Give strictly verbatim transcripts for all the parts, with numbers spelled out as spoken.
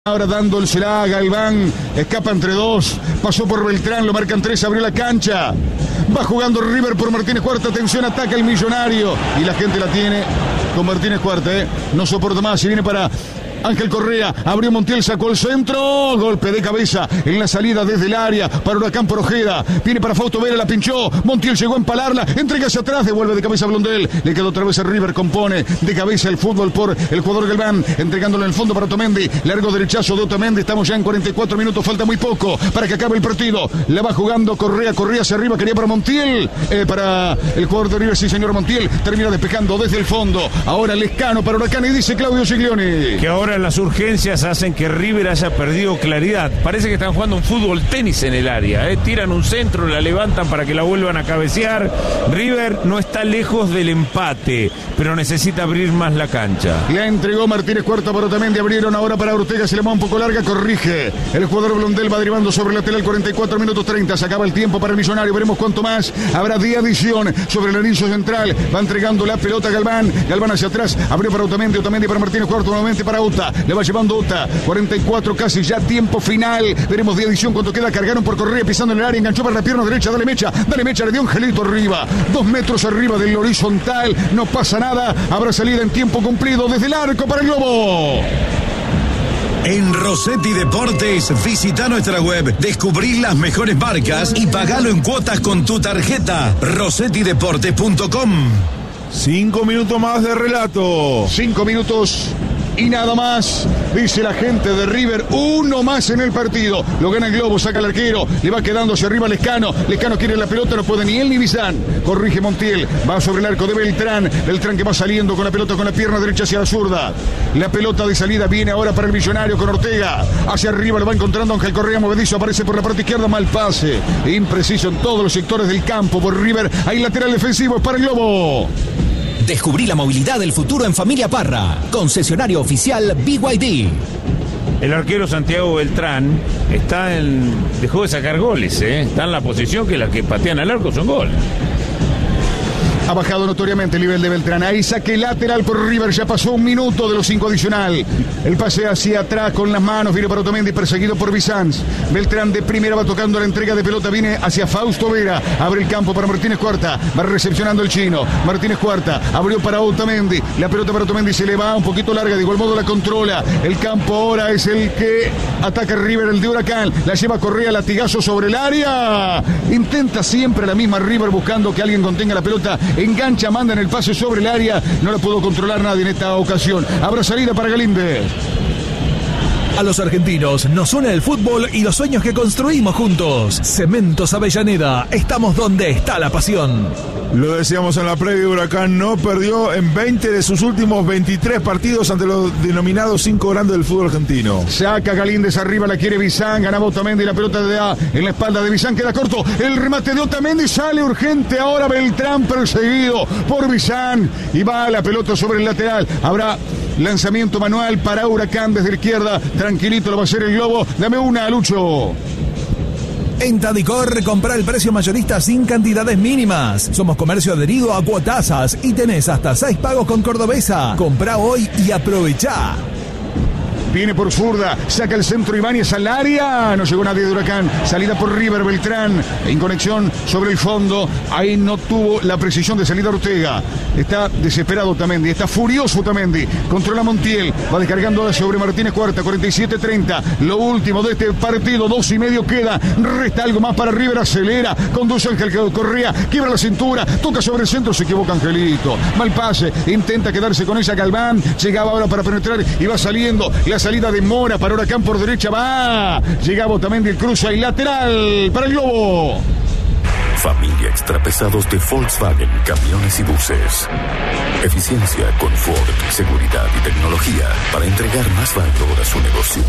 Ahora dándosela a Galván, escapa entre dos, pasó por Beltrán, lo marcan tres, abrió la cancha. Va jugando River por Martínez Cuarta, atención, ataca el Millonario. Y la gente la tiene con Martínez Cuarta, ¿eh? No soporta más, y viene para Ángel Correa, abrió Montiel, sacó el centro, golpe de cabeza en la salida desde el área para Huracán por Ojeda, viene para Fausto Vera, la pinchó, Montiel llegó a empalarla, entrega hacia atrás, devuelve de cabeza a Blondel, le quedó otra vez a River, compone de cabeza el fútbol por el jugador Galván, entregándolo en el fondo para Otamendi, largo derechazo de Otamendi, estamos ya en cuarenta y cuatro minutos, falta muy poco para que acabe el partido, la va jugando Correa, Correa hacia arriba, quería para Montiel, eh, para el jugador de River, sí señor Montiel, termina despejando desde el fondo, ahora Lescano para Huracán y dice Claudio Giglioni. Que ahora las urgencias hacen que River haya perdido claridad. Parece que están jugando un fútbol tenis en el área, ¿eh? Tiran un centro, la levantan para que la vuelvan a cabecear. River no está lejos del empate, pero necesita abrir más la cancha. Le entregó Martínez Cuarta para Otamendi, abrieron ahora para Ortega, se le va un poco larga, corrige. El jugador Blondel va derivando sobre el lateral, cuarenta y cuatro minutos treinta, se acaba el tiempo para el Millonario, veremos cuánto más habrá de adición sobre el anillo central. Va entregando la pelota a Galván, Galván hacia atrás, abrió para Otamendi, Otamendi para Martínez Cuarta, nuevamente para Ota, le va llevando Ota, cuarenta y cuatro casi ya tiempo final, veremos de adición cuánto queda, cargaron por Correa pisando en el área, enganchó para la pierna derecha, dale mecha, dale mecha, le dio Angelito arriba, dos metros arriba del horizontal, no pasa nada, habrá salida en tiempo cumplido desde el arco para el Globo. En Rossetti Deportes, visita nuestra web, descubrí las mejores marcas y pagalo en cuotas con tu tarjeta. rossetti deportes punto com. Cinco minutos más de relato. Cinco minutos y nada más, dice la gente de River, uno más en el partido, lo gana el Globo, saca el arquero, le va quedando hacia arriba Lescano, Lescano quiere la pelota, no puede ni él ni Bizán, corrige Montiel, va sobre el arco de Beltrán, Beltrán que va saliendo con la pelota con la pierna derecha hacia la zurda, la pelota de salida viene ahora para el Millonario con Ortega, hacia arriba lo va encontrando Ángel Correa, movedizo, aparece por la parte izquierda, mal pase, impreciso en todos los sectores del campo por River, hay lateral defensivo para el Globo. Descubrí la movilidad del futuro en Familia Parra, concesionario oficial B Y D. El arquero Santiago Beltrán está en, dejó de sacar goles, ¿eh? Está en la posición que las que patean al arco son goles. Ha bajado notoriamente el nivel de Beltrán. Ahí saque lateral por River. Ya pasó un minuto de los cinco adicional. El pase hacia atrás con las manos. Viene para Otamendi, perseguido por Bizanz. Beltrán de primera va tocando la entrega de pelota. Viene hacia Fausto Vera. Abre el campo para Martínez Cuarta. Va recepcionando el chino. Martínez Cuarta abrió para Otamendi. La pelota para Otamendi se le va un poquito larga. De igual modo la controla. El campo ahora es el que ataca River, el de Huracán. La lleva Correa, latigazo sobre el área. Intenta siempre la misma River buscando que alguien contenga la pelota. Engancha, manda en el pase sobre el área. No la pudo controlar nadie en esta ocasión. Habrá salida para Galíndez. A los argentinos nos une el fútbol y los sueños que construimos juntos. Cementos Avellaneda, estamos donde está la pasión. Lo decíamos en la previa, Huracán no perdió en veinte de sus últimos veintitrés partidos ante los denominados cinco grandes del fútbol argentino. Saca Galíndez arriba, la quiere Bizán, ganaba Otamendi, la pelota de A en la espalda de Bizán, queda corto, el remate de Otamendi, sale urgente ahora Beltrán, perseguido por Bizán, y va la pelota sobre el lateral, habrá lanzamiento manual para Huracán desde la izquierda, tranquilito lo va a hacer el Globo, dame una, Lucho. En Tadicor, compra el precio mayorista sin cantidades mínimas. Somos comercio adherido a Cuotasas y tenés hasta seis pagos con Cordobesa. Comprá hoy y aprovechá. Viene por zurda, saca el centro Ibáñez al área, no llegó nadie de Huracán, salida por River, Beltrán, en conexión sobre el fondo, ahí no tuvo la precisión de salida Ortega, está desesperado Otamendi, está furioso Otamendi, controla Montiel, va descargando ahora sobre Martínez Cuarta, cuarenta y siete treinta, lo último de este partido, dos y medio queda, resta algo más para River, acelera, conduce Ángel Correa, quiebra la cintura, toca sobre el centro, se equivoca Angelito, mal pase, intenta quedarse con ella Galván, llegaba ahora para penetrar y va saliendo, la salida de Mora para Huracán por derecha, va, llegaba también del cruza y lateral para el Globo. Familia Extrapesados de Volkswagen, camiones y buses. Eficiencia, confort, seguridad y tecnología para entregar más valor a su negocio.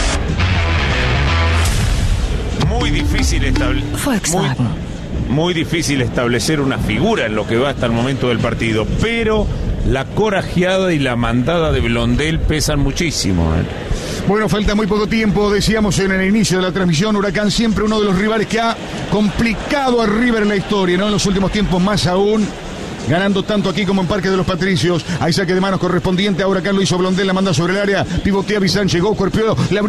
Muy difícil establecer muy, muy difícil establecer una figura en lo que va hasta el momento del partido, pero la corajeada y la mandada de Blondel pesan muchísimo, ¿eh? Bueno, falta muy poco tiempo, decíamos en el inicio de la transmisión, Huracán siempre uno de los rivales que ha complicado a River en la historia, ¿no? En los últimos tiempos más aún. ganando tanto aquí como en Parque de los Patricios. Hay saque de manos correspondiente a Huracán, lo hizo Blondel, la manda sobre el área, pivotea Bizán, llegó, cuerpeó, la